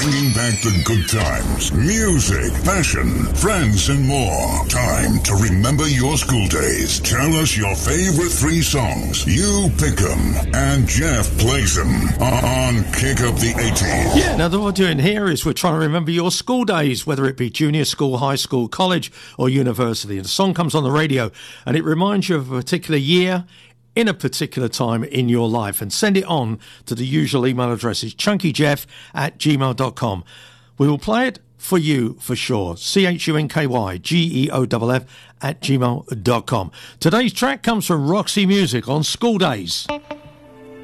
Bringing back the good times, music, passion, friends, and more. Time to remember your school days. Tell us your favorite 3 songs. You pick them, and Jeff plays them on Kick Up the 80s. Yeah, now what we're doing here is we're trying to remember your school days, whether it be junior school, high school, college, or university. And the song comes on the radio, and it reminds you of a particular year in a particular time in your life, and send it on to the usual email addresses, chunkyjeff@gmail.com. We will play it for you for sure. CHUNKYGEOFF@gmail.com. Today's track comes from Roxy Music on School Days.